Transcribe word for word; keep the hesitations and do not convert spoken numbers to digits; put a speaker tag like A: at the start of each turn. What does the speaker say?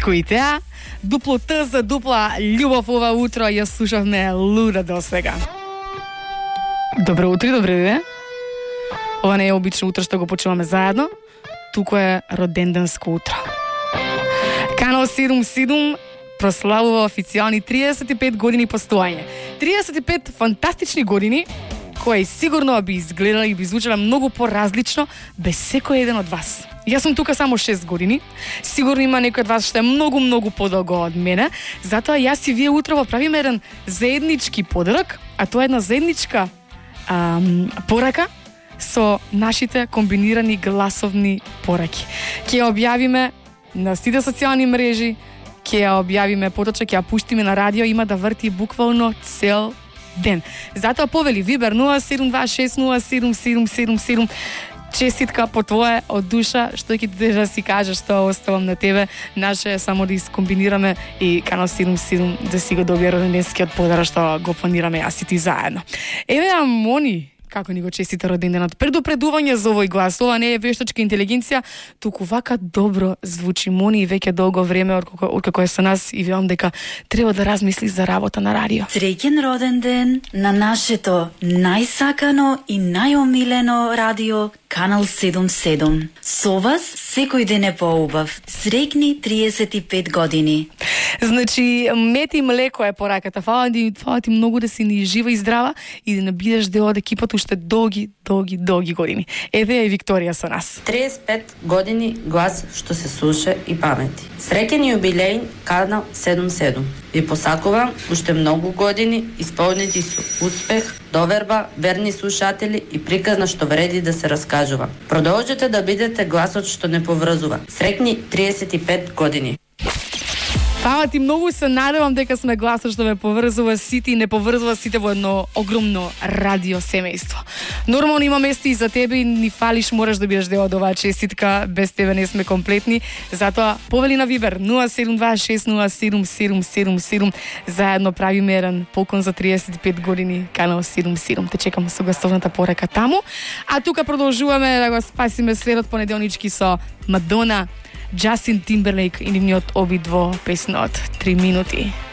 A: Всичко и теа, дупло Т за дупла љубов ова утро ја слушавме Луда до сега. Добро утро, добро ден. Ова не е обично утро што го почуваме заедно, туку е роденденско утро. Канал седумдесет и седум прославува официјални триесет и пет години постоење. триесет и пет фантастични години кои сигурно би изгледали и би звучала многу поразлично без секој еден од вас. Јас сум тука само шест години. Сигурно има некој од вас што е многу, многу подолго од мене. Затоа јас и вие утрово правиме еден заеднички подарок, а тоа е една заедничка ам, порака со нашите комбинирани гласовни пораки. Ќе ја објавиме на сите социјални мрежи, ќе ја објавиме поточно, ќе ја пуштиме на радио, има да врти буквално цел ден. Затоа повели Вибер нула седум два шест нула седум седум седум седум. Честитка по твое од душа, што ќе ти да си кажеш, што оставам на тебе. Наше е само да искомбинираме и Канал седумдесет и седум да си го добие роденденскиот подарок што го планираме јас и ти заедно. Еве ја Мони, како ни го честита роденденот. Предупредување за овој глас, ова не е вештачка интелигенција, туку вака добро звучи Мони и веќе долго време откако, откако е со нас и велам дека треба да размисли за работа на радио.
B: Среќен роден ден на нашето најсакано и најомилено радио Канал седумдесет и седум. Со вас секој ден е поубав. Среќни триесет и пет години.
A: Значи, мет и млеко е пораката. Фала ти, фала ти многу да си ни жива и здрава и да не бидеш дел од екипата уште долги, долги, долги години. Еве е Викторија со нас.
C: триесет и пет години глас што се слуша и памети. Среќен јубилеј Канал седумдесет и седум. Ви посакувам уште многу години исполнети со успех, доверба, верни слушатели и приказна што вреди да се раскажува. Продолжете да бидете гласот што не поврзува. Среќни триесет и пет години.
A: Фала ти многу, се надевам дека сме гласот што ве поврзува сите и не поврзува сите во едно огромно радио семејство. Нормално има место и за тебе и ни фалиш, мораш да бидеш дел од оваа честитка, без тебе не сме комплетни. Затоа повели на Вибер нула седум два шест нула седум седум седум седум. Заедно правиме еден поклон за триесет и пет години Канал седумдесет и седум. Те чекам со гостовната порака таму. А тука продолжуваме да го спасиме следот понеделнички со Мадона, Джастин Тимберлейк и нивниот обид во песнот три минути.